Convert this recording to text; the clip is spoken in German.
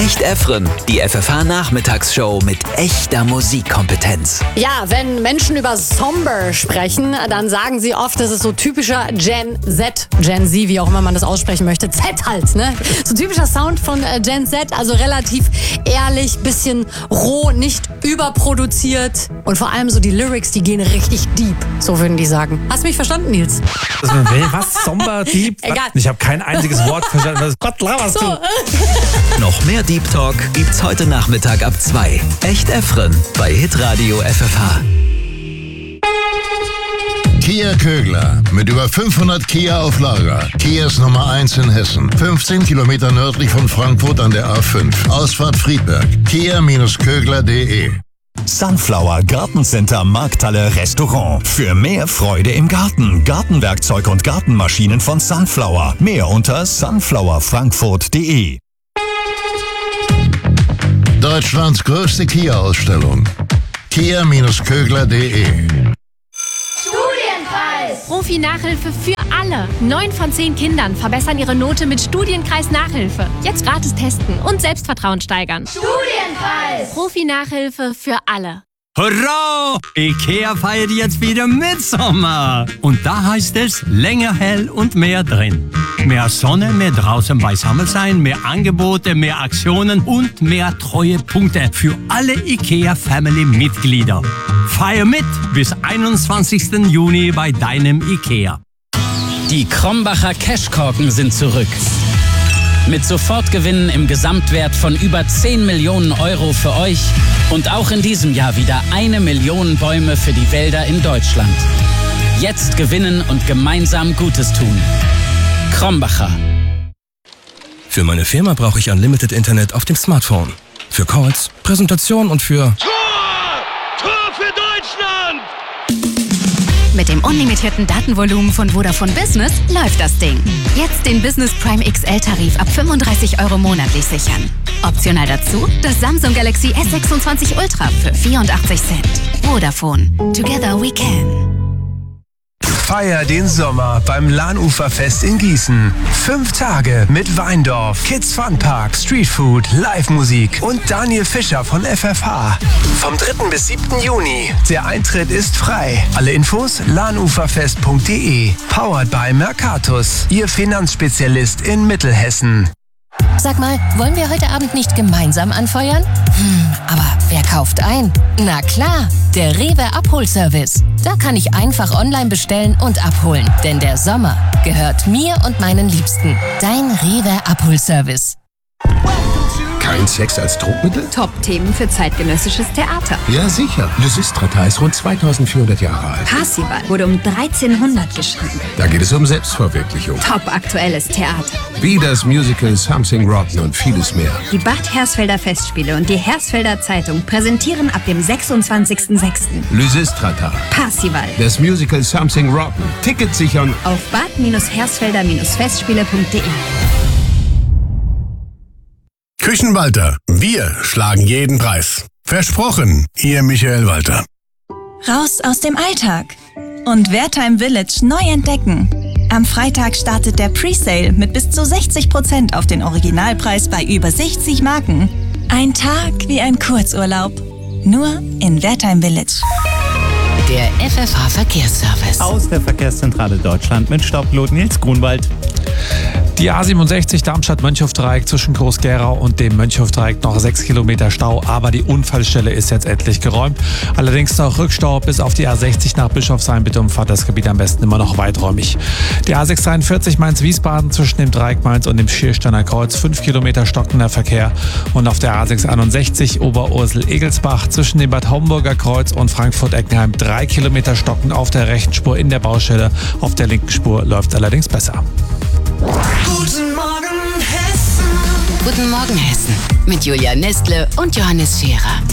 Echt Effren, die FFH-Nachmittagsshow mit echter Musikkompetenz. Ja, wenn Menschen über Somber sprechen, dann sagen sie oft, das ist so typischer Gen Z, wie auch immer man das aussprechen möchte. Z halt, ne? So typischer Sound von Gen Z, also relativ ehrlich, bisschen roh, nicht überproduziert. Und vor allem so die Lyrics, die gehen richtig deep, so würden die sagen. Hast du mich verstanden, Nils? Was? Somber, deep? Egal. Ich habe kein einziges Wort verstanden. Was Gott laberst du? Noch mehr Deep Talk gibt's heute Nachmittag ab 2. Echt Effren bei Hitradio FFH. Kia Kögler mit über 500 Kia auf Lager. Kias Nummer 1 in Hessen. 15 Kilometer nördlich von Frankfurt an der A5. Ausfahrt Friedberg. Kia-Kögler.de. Sunflower Gartencenter Markthalle Restaurant. Für mehr Freude im Garten. Gartenwerkzeug und Gartenmaschinen von Sunflower. Mehr unter sunflowerfrankfurt.de. Deutschlands größte Kia-Ausstellung. Kia-Kögler.de. Profi-Nachhilfe für alle. 9 von 10 Kindern verbessern ihre Note mit Studienkreis Nachhilfe. Jetzt gratis testen und Selbstvertrauen steigern. Studienpreis! Profi-Nachhilfe für alle. Hurra! IKEA feiert jetzt wieder Mitsommer. Und da heißt es länger hell und mehr drin. Mehr Sonne, mehr draußen beisammen sein, mehr Angebote, mehr Aktionen und mehr Treuepunkte für alle IKEA-Family-Mitglieder. Feier mit bis 21. Juni bei deinem IKEA. Die Krombacher Cashkorken sind zurück. Mit Sofortgewinnen im Gesamtwert von über 10 Millionen Euro für euch und auch in diesem Jahr wieder 1 Million Bäume für die Wälder in Deutschland. Jetzt gewinnen und gemeinsam Gutes tun. Krombacher. Für meine Firma brauche ich Unlimited Internet auf dem Smartphone. Für Calls, Präsentation und für... Tor für Deutschland! Mit dem unlimitierten Datenvolumen von Vodafone Business läuft das Ding. Jetzt den Business Prime XL-Tarif ab 35 € monatlich sichern. Optional dazu das Samsung Galaxy S26 Ultra für 84 Cent. Vodafone. Together we can. Feier den Sommer beim Lahnuferfest in Gießen. 5 Tage mit Weindorf, Kids Fun Park, Streetfood, Live-Musik und Daniel Fischer von FFH. Vom 3. bis 7. Juni. Der Eintritt ist frei. Alle Infos lahnuferfest.de. Powered by Mercatus, Ihr Finanzspezialist in Mittelhessen. Sag mal, wollen wir heute Abend nicht gemeinsam anfeuern? Aber wer kauft ein? Na klar, der Rewe Abholservice. Da kann ich einfach online bestellen und abholen. Denn der Sommer gehört mir und meinen Liebsten. Dein Rewe Abholservice. Kein Sex als Druckmittel? Top-Themen für zeitgenössisches Theater. Ja, sicher. Lysistrata ist rund 2400 Jahre alt. Parsival wurde um 1300 geschrieben. Da geht es um Selbstverwirklichung. Top-aktuelles Theater. Wie das Musical Something Rotten und vieles mehr. Die Bad Hersfelder Festspiele und die Hersfelder Zeitung präsentieren ab dem 26.06. Lysistrata. Parsival. Das Musical Something Rotten. Tickets sichern auf bad-hersfelder-festspiele.de. Küchenwalter. Wir schlagen jeden Preis. Versprochen, Ihr Michael Walter. Raus aus dem Alltag und Wertheim Village neu entdecken. Am Freitag startet der Presale mit bis zu 60% auf den Originalpreis bei über 60 Marken. Ein Tag wie ein Kurzurlaub. Nur in Wertheim Village. Der FFH Verkehrsservice. Aus der Verkehrszentrale Deutschland mit Staubpilot Nils Grunwald. Die A67 Darmstadt-Mönchhof-Dreieck zwischen Groß-Gerau und dem Mönchhof-Dreieck noch 6 Kilometer Stau, aber die Unfallstelle ist jetzt endlich geräumt. Allerdings noch Rückstau bis auf die A60 nach Bischofsheim. Bitte umfahrt das Gebiet am besten immer noch weiträumig. Die A643 Mainz-Wiesbaden zwischen dem Dreieck Mainz und dem Schiersteiner Kreuz 5 Kilometer stockender Verkehr. Und auf der A661 Oberursel-Egelsbach zwischen dem Bad Homburger Kreuz und Frankfurt-Eckenheim 3 Kilometer stockend auf der rechten Spur in der Baustelle. Auf der linken Spur läuft allerdings besser. Guten Morgen Hessen. Guten Morgen Hessen. Mit Julia Nestle und Johannes Scherer.